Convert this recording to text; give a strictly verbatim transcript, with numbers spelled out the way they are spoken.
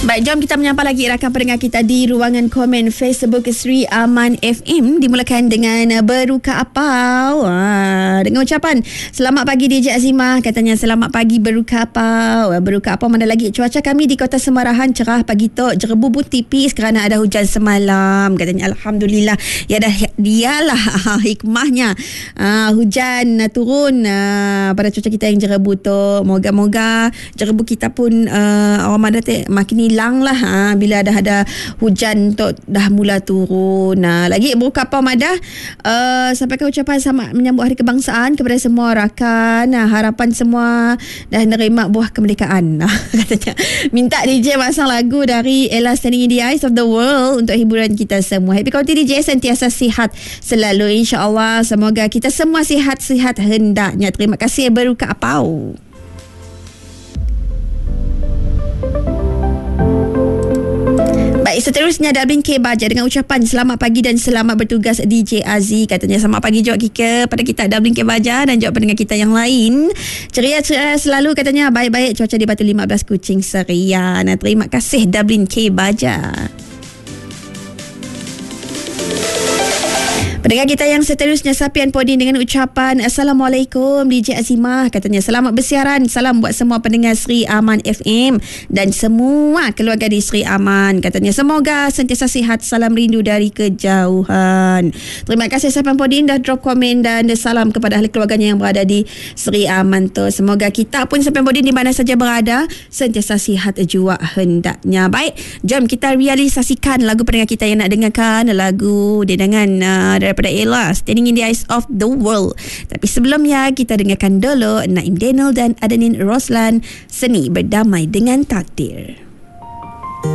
Baik, jom kita menyapa lagi rakan pendengar kita di ruangan komen Facebook Sri Aman F M. Dimulakan dengan Beruka Apau. Wah, dengan ucapan selamat pagi D J Azimah. Katanya selamat pagi Beruka Apau. Beruka Apau mana lagi? Cuaca kami di Kota Semarahan cerah pagi tu. Jerebu pun tipis kerana ada hujan semalam. Katanya Alhamdulillah. Ya dah, dialah hikmahnya. Uh, hujan uh, turun uh, pada cuaca kita yang jerebu tu. Moga-moga jerebu kita pun uh, orang mana te makin hilang lah ha, bila ada ada hujan tu dah mula turun. Nah, lagi Beruka Apau Madah uh, sampaikan ucapan selamat menyambut Hari Kebangsaan kepada semua rakan. Nah, harapan semua dah nerima buah kemerdekaan. Nah, katanya minta D J masang lagu dari Ella Standing in the Eyes of the World untuk hiburan kita semua. Happy County D J sentiasa sihat selalu insya-Allah. Semoga kita semua sihat-sihat hendaknya. Terima kasih Beruka Apau. Baik, seterusnya Dalvin K. Baja dengan ucapan selamat pagi dan selamat bertugas D J Aziz. Katanya selamat pagi juga Kika pada kita Dalvin K. Baja dan juga pendengar kita yang lain. Ceria-ceria selalu katanya, baik-baik cuaca di Batu lima belas Kuching Seria. Nah, terima kasih Dalvin K. Baja. Pendengar kita yang seterusnya Sapian Podin dengan ucapan Assalamualaikum D J Azimah. Katanya selamat bersiaran. Salam buat semua pendengar Sri Aman F M dan semua keluarga di Sri Aman. Katanya semoga sentiasa sihat. Salam rindu dari kejauhan. Terima kasih Sapian Podin dah drop komen dan salam kepada ahli keluarganya yang berada di Sri Aman tu. Semoga kita pun Sapian Podin di mana saja berada sentiasa sihat jua hendaknya. Baik, jom kita realisasikan lagu pendengar kita yang nak dengarkan. Lagu dengangan uh, daripada Ella Standing in the Eyes of the World. Tapi sebelumnya kita dengarkan dulu Naim Daniel dan Adanin Roslan, Seni Berdamai dengan Takdir.